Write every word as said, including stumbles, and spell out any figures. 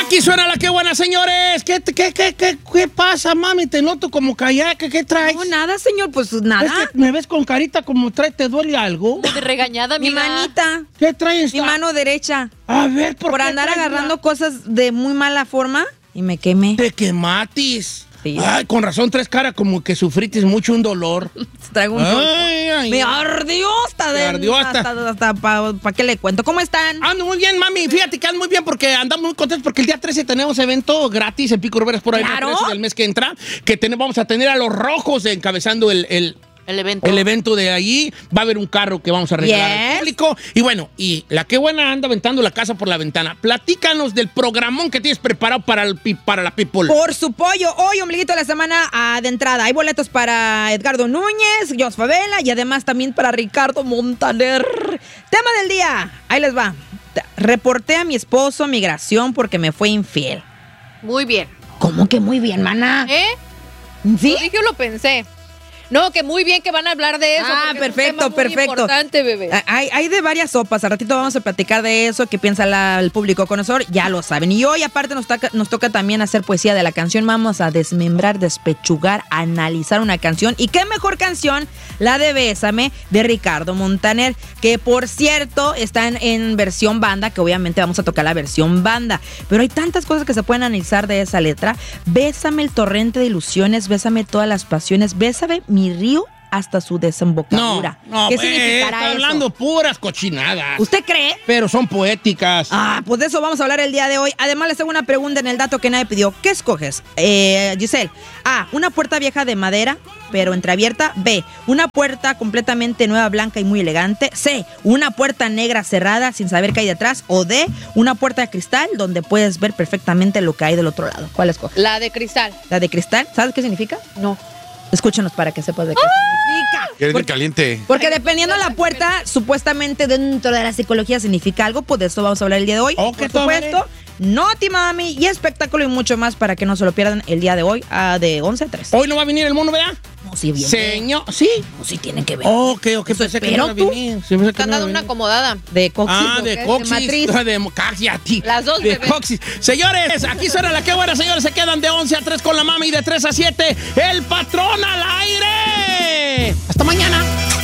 Aquí suena la que buena, señores. ¿Qué, qué, qué, qué, qué pasa, mami? Te noto como callada. ¿Qué, qué traes? No, nada, señor, pues nada. Es que me ves con carita como trae, ¿te duele algo? De regañada, Mi mira. manita. ¿Qué traes? Mi mano derecha. A ver, ¿por, Por qué andar traes agarrando la- cosas de muy mala forma y me quemé. Te quematis. Sí. Ay, con razón traes cara como que sufritis mucho un dolor. Traigo un Ay, ay. Me ardió hasta Te de. ardió hasta- hasta, hasta ¿Para qué le cuento? ¿Cómo están? Ando muy bien, mami. Fíjate que ando muy bien porque andamos muy contentos porque el día trece tenemos evento gratis en Pico Rivera por ahí. Claro. El trece del mes que entra. Que tenemos, vamos a tener a los Rojos encabezando el... el El evento. El evento de allí, va a haber un carro que vamos a regalar Yes. al público. Y bueno, y la que buena anda aventando la casa por la ventana. Platícanos del programón que tienes preparado para, el, pi- para la people. Por su pollo, hoy ombliguito de la semana ah, de entrada. Hay boletos para Edgardo Núñez, Jos Favela y además también para Ricardo Montaner. Tema del día, ahí les va. Reporté a mi esposo a migración porque me fue infiel. Muy bien. ¿Cómo que muy bien, mana? ¿Eh? ¿Sí? Lo dije o lo pensé. No, que muy bien que van a hablar de eso. Ah, porque es un perfecto, tema muy perfecto. importante, bebé. Ah, Hay, hay de varias sopas. Al ratito vamos a platicar de eso. ¿Qué piensa la- el público conocedor? Ya lo saben. Y hoy, aparte, nos toca, nos toca también hacer poesía de la canción. Vamos a desmembrar, despechugar, analizar una canción. ¿Y qué mejor canción? La de Bésame, de Ricardo Montaner. Que, por cierto, está en, en versión banda. Que obviamente vamos a tocar la versión banda. Pero hay tantas cosas que se pueden analizar de esa letra. Bésame el torrente de ilusiones. Bésame todas las pasiones. Bésame mi río hasta su No, desembocadura. no, ¿Qué pues, significará está eso? hablando puras cochinadas. ¿Usted cree? Pero son poéticas. Ah, pues de eso vamos a hablar el día de hoy. Además, les hago una pregunta en el dato que nadie pidió. ¿Qué escoges, eh, Giselle? A, una puerta vieja de madera, pero entreabierta. B, una puerta completamente nueva, blanca y muy elegante. C, una puerta negra cerrada sin saber qué hay detrás. O D, una puerta de cristal donde puedes ver perfectamente lo que hay del otro lado. ¿Cuál escoges? La de cristal. ¿La de cristal? ¿Sabes qué significa? No. Escúchanos para que sepas de qué significa. Que eres Porque- caliente. Porque dependiendo de la puerta, supuestamente dentro de la psicología significa algo, pues de eso vamos a hablar el día de hoy. Ok, Por todo supuesto, Noti Mami y espectáculo y mucho más para que no se lo pierdan el día de hoy, ah, de once a tres. Hoy no va a venir el mono, ¿verdad? No, sí, bien. Señor, ¿sí? No, sí tienen que ver. Ok, ok, Eso pensé que espero, no iba a tú. venir. Sí, pensé que Están no iba a dando una venir. acomodada. De coxis. Ah, ¿o de qué? coxis. matriz. De mo- cállate. Las dos, De bebé. coxis. Señores, aquí suena la que buena, señores. Se quedan de once a tres con la mami y de tres a siete. El patrón al aire. Hasta mañana.